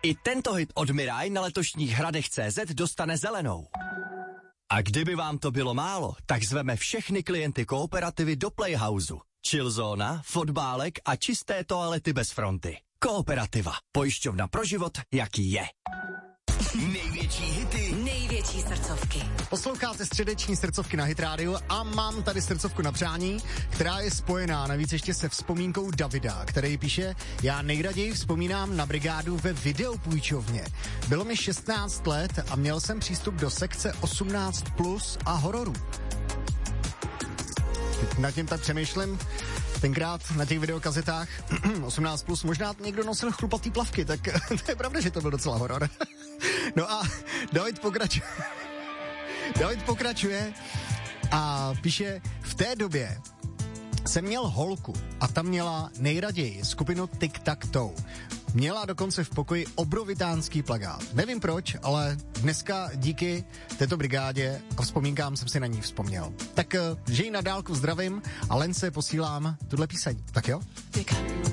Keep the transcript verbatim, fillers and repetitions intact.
I tento hit od Mirai na letošních hradech tečka cé zet dostane zelenou. A kdyby vám to bylo málo, tak zveme všechny klienty Kooperativy do Playhouseu. Chillzóna, fotbálek a čisté toalety bez fronty. Kooperativa. Pojišťovna pro život, jaký je. Největší hity, největší srdcovky. Posloucháte středeční srdcovky na Hit Radio a mám tady srdcovku na přání, která je spojená navíc ještě se vzpomínkou Davida, který píše: já nejraději vzpomínám na brigádu ve videopůjčovně. Bylo mi šestnáct let a měl jsem přístup do sekce osmnáct plus a hororů. Teď nad tím tak přemýšlím. Tenkrát na těch videokazetách osmnáct plus možná někdo nosil chlupatý plavky, tak to je pravda, že to byl docela horor. No a David pokračuje. David pokračuje a píše: v té době jsem měl holku a ta měla nejraději skupinu Tic Tac Toe. Měla dokonce v pokoji obrovitánský plakát. Nevím proč, ale dneska díky této brigádě a vzpomínkám jsem si na ní vzpomněl. Tak, že ji na dálku zdravím a Lence posílám tuhle píseň. Tak jo?